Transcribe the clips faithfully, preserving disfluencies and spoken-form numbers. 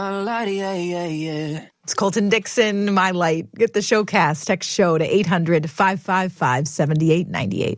It's Colton Dixon, My Light. Get the showcast. Text show to eight hundred, five five five, seven eight nine eight.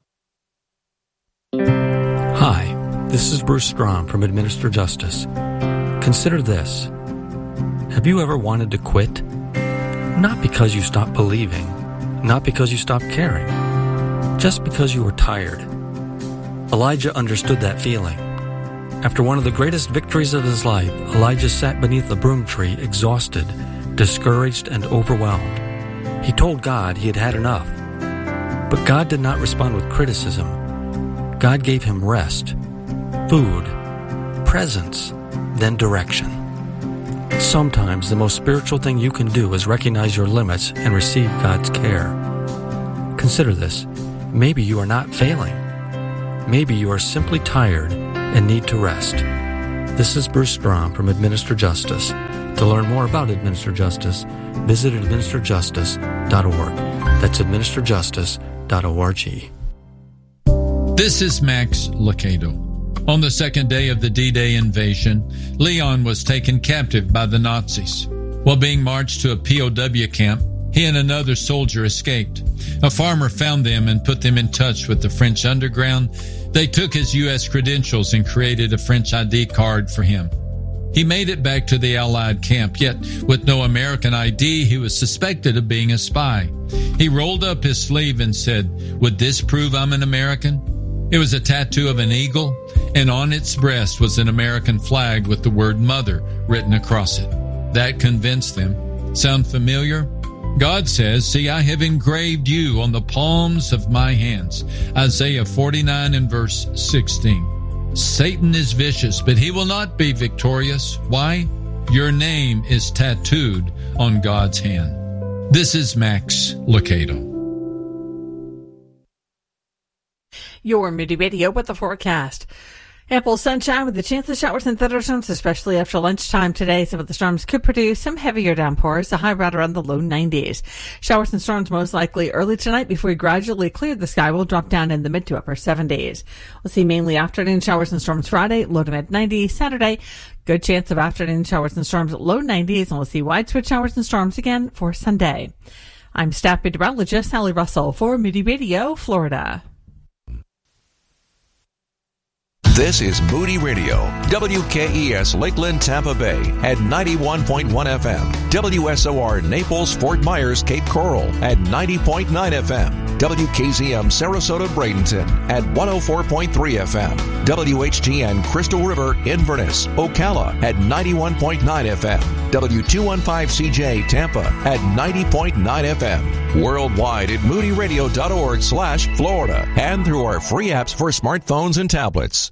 Hi, this is Bruce Strom from Administer Justice. Consider this. Have you ever wanted to quit? Not because you stopped believing, not because you stopped caring, just because you were tired. Elijah understood that feeling. After one of the greatest victories of his life, Elijah sat beneath a broom tree, exhausted, discouraged, and overwhelmed. He told God he had had enough. But God did not respond with criticism. God gave him rest, food, presence, then direction. Sometimes the most spiritual thing you can do is recognize your limits and receive God's care. Consider this. Maybe you are not failing. Maybe you are simply tired and need to rest. This is Bruce Strom from Administer Justice. To learn more about Administer Justice, visit administer justice dot org. That's administer justice dot org. This is Max Lucado. On the second day of the D-Day invasion, Leon was taken captive by the Nazis. While being marched to a P O W camp, he and another soldier escaped. A farmer found them and put them in touch with the French underground. They took his U S credentials and created a French I D card for him. He made it back to the Allied camp, yet with no American I D, he was suspected of being a spy. He rolled up his sleeve and said, "Would this prove I'm an American?" It was a tattoo of an eagle, and on its breast was an American flag with the word mother written across it. That convinced them. Sound familiar? God says, "See, I have engraved you on the palms of my hands." Isaiah forty-nine and verse sixteen. Satan is vicious, but he will not be victorious. Why? Your name is tattooed on God's hand. This is Max Lucado. Your Moody Radio with the forecast. Ample sunshine with a chance of showers and thunderstorms, especially after lunchtime today. Some of the storms could produce some heavier downpours, a high right around the low nineties. Showers and storms most likely early tonight before we gradually clear the sky. Will drop down in the mid to upper seventies. We'll see mainly afternoon showers and storms Friday, low to mid nineties. Saturday, good chance of afternoon showers and storms at low nineties, and we'll see widespread showers and storms again for Sunday. I'm staff meteorologist Sally Russell for Moody Radio, Florida. This is Moody Radio, W K E S Lakeland, Tampa Bay at ninety-one point one F M, W S O R Naples, Fort Myers, Cape Coral at ninety point nine F M, W K Z M Sarasota, Bradenton at one oh four point three F M, W H G N Crystal River, Inverness, Ocala at ninety-one point nine F M, W two fifteen C J Tampa at ninety point nine F M, worldwide at moody radio dot org slash Florida, and through our free apps for smartphones and tablets.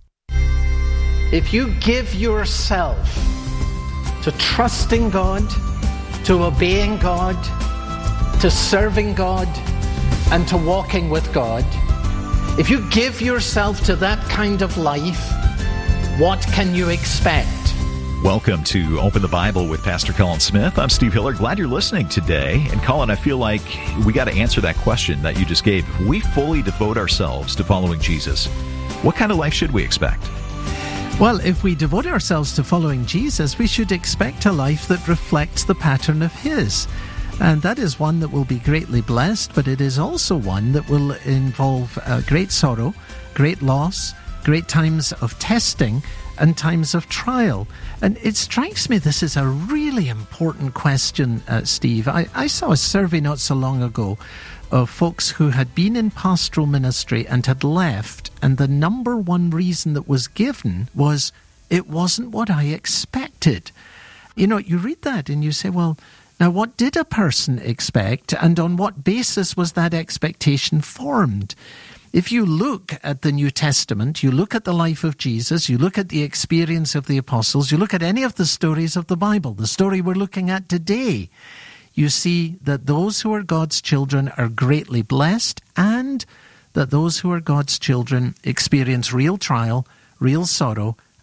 If you give yourself to trusting God, to obeying God, to serving God, and to walking with God, if you give yourself to that kind of life, what can you expect? Welcome to Open the Bible with Pastor Colin Smith. I'm Steve Hiller. Glad you're listening today. And Colin, I feel like we got to answer that question that you just gave. If we fully devote ourselves to following Jesus, what kind of life should we expect? Well, if we devote ourselves to following Jesus, we should expect a life that reflects the pattern of His. And that is one that will be greatly blessed, but it is also one that will involve uh, great sorrow, great loss, great times of testing, and times of trial. And it strikes me this is a really important question, uh, Steve. I, I saw a survey not so long ago of folks who had been in pastoral ministry and had left, and the number one reason that was given was, it wasn't what I expected. You know, you read that and you say, well, now what did a person expect, and on what basis was that expectation formed? If you look at the New Testament, you look at the life of Jesus, you look at the experience of the apostles, you look at any of the stories of the Bible, the story we're looking at today, you see that those who are God's children are greatly blessed, and that those who are God's children experience real trial, real sorrow,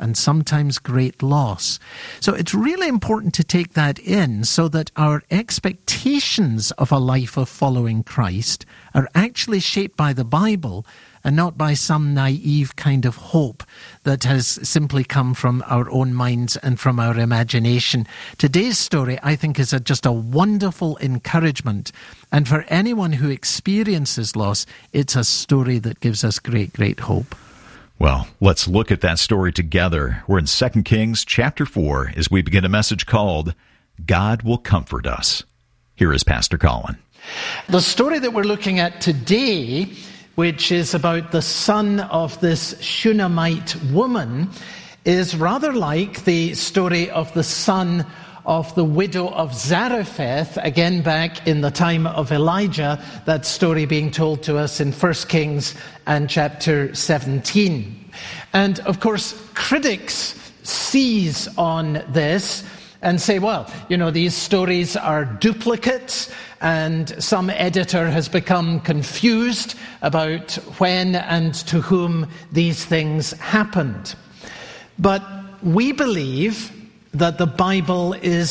and sometimes great loss. So it's really important to take that in so that our expectations of a life of following Christ are actually shaped by the Bible and not by some naive kind of hope that has simply come from our own minds and from our imagination. Today's story, I think, is a, just a wonderful encouragement. And for anyone who experiences loss, it's a story that gives us great, great hope. Well, let's look at that story together. We're in Second Kings chapter four as we begin a message called God Will Comfort Us. Here is Pastor Colin. The story that we're looking at today, which is about the son of this Shunammite woman, is rather like the story of the son of the widow of Zarephath, again back in the time of Elijah, that story being told to us in First Kings and chapter seventeen. And of course, critics seize on this and say, well, you know, these stories are duplicates, and some editor has become confused about when and to whom these things happened. But we believe that the Bible is